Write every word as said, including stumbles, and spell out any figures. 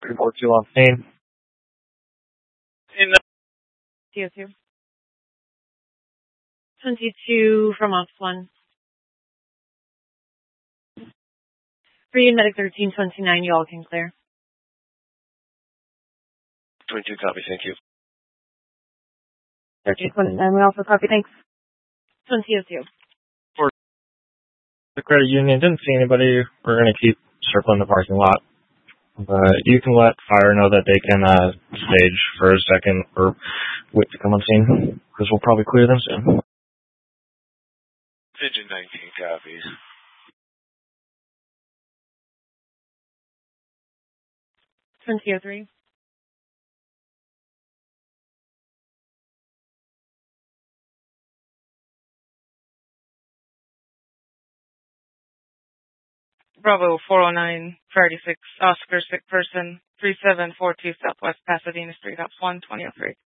Report two on scene. In the T O two. twenty-two from Ops one. Free and Medic thirteen twenty-nine, you all can clear. twenty-two copy, thank you. thirteen twenty-nine, we also copy, thanks. twenty oh two. For the credit union, didn't see anybody. We're going to keep circling the parking lot. But you can let fire know that they can uh, stage for a second or wait to come on scene, because we'll probably clear them soon. Pigeon nineteen copies. twenty oh three. Bravo four oh nine, Priority six, Oscar, sick person, three seven four two Southwest Pasadena Street, Ops one, twenty oh three.